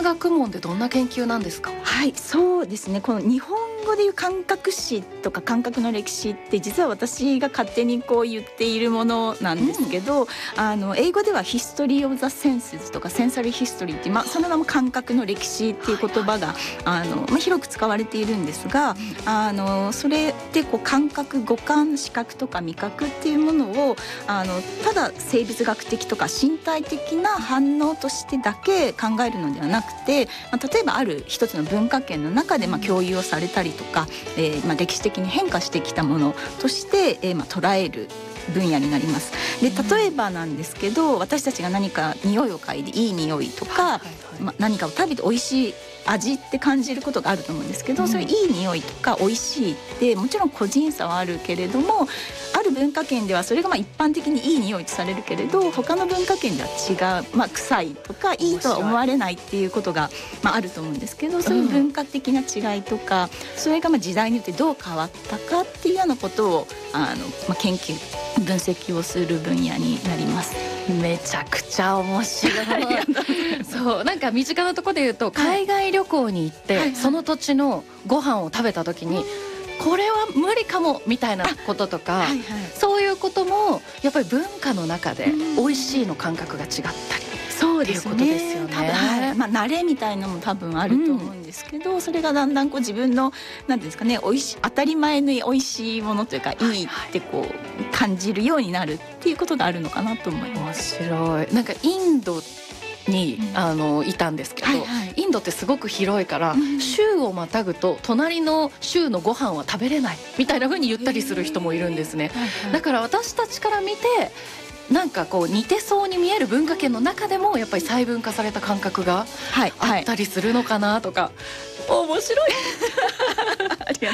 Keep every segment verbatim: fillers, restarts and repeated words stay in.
な学問でどんな研究なんですか？ はい、そうですね、この日本語でいう感覚史とか感覚の歴史って実は私が勝手にこう言っているものなんですけど、うん、あの英語では History of the Senses とか Sensory History って、まあ、その名も感覚の歴史っていう言葉が、あの、まあ、広く使われているんですが、あのそれでこう感覚、五感、視覚とか味覚っていうものをあのただ生物学的とか身体的な反応としてだけ考えるのではなくて、まあ、例えばある一つの文化圏の中でまあ共有をされたりとか、えーまあ、歴史的に変化してきたものとして、えーまあ、捉える分野になります。で、例えばなんですけど、私たちが何か匂いを嗅いでいい匂いとか、はいはいはい、まあ、何かを食べて美味しい味って感じることがあると思うんですけど、うん、それいい匂いとか美味しいってもちろん個人差はあるけれども、ある文化圏ではそれがまあ一般的にいい匂いとされるけれど、他の文化圏では違う、まあ、臭いとかいいとは思われないっていうことが、まあ、あると思うんですけど、そういう文化的な違いとか、うん、それがまあ時代によってどう変わったかっていうようなことをあの、まあ、研究分析をする分野になります。 めちゃくちゃ面白いそうなんか身近なところで言うと、海外旅行に行って、はいはい、その土地のご飯を食べた時に、はいはい、これは無理かもみたいなこととか、はいはい、そういうこともやっぱり文化の中で美味しいの感覚が違ったり、 そうですね、 っていうことですよね。 多分、はい、まあ、慣れみたいのも多分あると思うんですけど、うん、それがだんだんこう自分のなんていうんですかね、おいしい当たり前の美味しいものというか、いいってこう感じるようになるっていうことがあるのかなと思います。 面白い。なんかインドに、うん、あのいたんですけど、はいはい、インドってすごく広いから、うん、州をまたぐと隣の州のご飯は食べれないみたいな風に言ったりする人もいるんですね、はいはい、だから私たちから見てなんかこう似てそうに見える文化圏の中でもやっぱり細分化された感覚があったりするのかなとか、はいはい、面白いありがとうございます、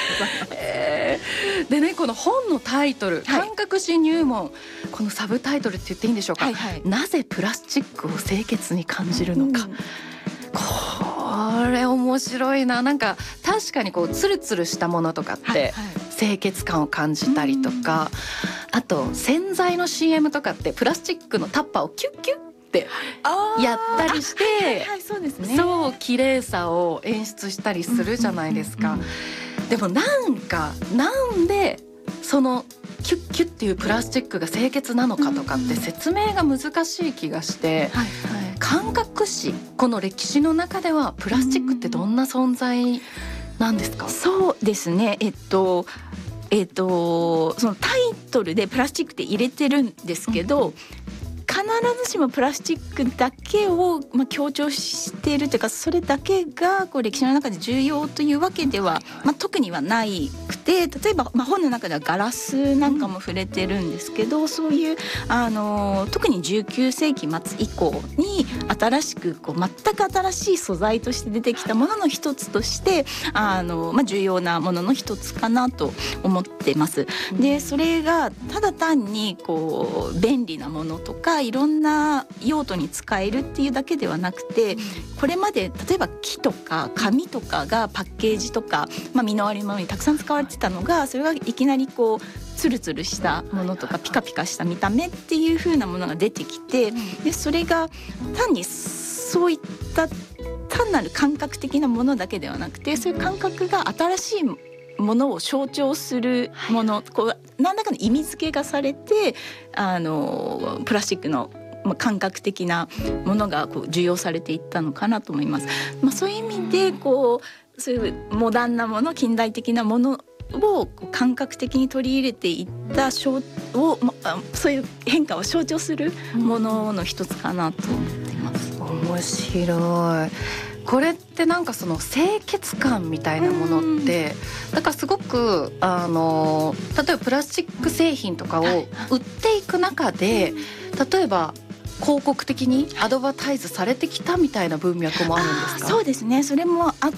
えー、でね、この本のタイトル、はい、感覚史入門、このサブタイトルって言っていいんでしょうか、はいはい、なぜプラスチックを清潔に感じるのか、うん、これ面白いな。なんか確かにこうツルツルしたものとかって、はいはい、清潔感を感じたりとか、あと洗剤の シーエム とかってプラスチックのタッパーをキュッキュッってやったりして、 はいはい、そうですね、 そう綺麗さを演出したりするじゃないですか、うんうんうん、でもなんかなんでそのキュッキュッっていうプラスチックが清潔なのかとかって説明が難しい気がして、はいはい、感覚史、この歴史の中ではプラスチックってどんな存在なんですか？ うん、そうですね、えっとえっとそのタイトルでプラスチックって入れてるんですけど、うん、必ずしもプラスチックだけを、まあ、強調しているというか、それだけがこう歴史の中で重要というわけでは、まあ、特にはないくて、例えば、まあ、本の中ではガラスなんかも触れてるんですけど、うん、そういうあの特にじゅうきゅうせいき末以降に新しくこう全く新しい素材として出てきたものの一つとしてあの、まあ、重要なものの一つかなと思ってます。でそれがただ単にこう便利なものとかいろんな用途に使えるっていうだけではなくて、これまで例えば木とか紙とかがパッケージとか、まあ、身の回りのものにたくさん使われてたのが、それがいきなりこうツルツルしたものとかピカピカした見た目っていう風なものが出てきて、でそれが単にそういった単なる感覚的なものだけではなくて、そういう感覚が新しいものを象徴するもの、こう何らかの意味付けがされて、あのプラスチックの感覚的なものがこう受容されていったのかなと思います。まあ、そういう意味でこうそういうモダンなもの、近代的なものを感覚的に取り入れていったを、そういう変化を象徴するものの一つかなと思っています。 面白い。これってなんかその清潔感みたいなものって、だからすごくあの例えばプラスチック製品とかを売っていく中で、例えば広告的にアドバタイズされてきたみたいな文脈もあるんですか？ そうですね、それもあって、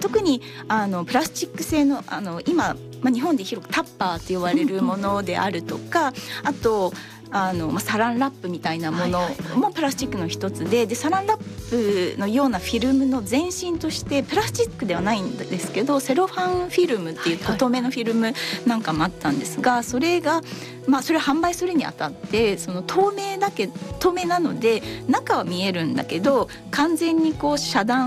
特にあのプラスチック製の、あの今、まあ、日本で広くタッパーと呼ばれるものであるとか、あとあの、まあ、サランラップみたいなものもプラスチックの一つ で, でサランラップのようなフィルムの前身としてプラスチックではないんですけどセロファンフィルムっていう透明のフィルムなんかもあったんですが、それが、まあ、それを販売するにあたってその透明だけ透明なので中は見えるんだけど完全にこう遮断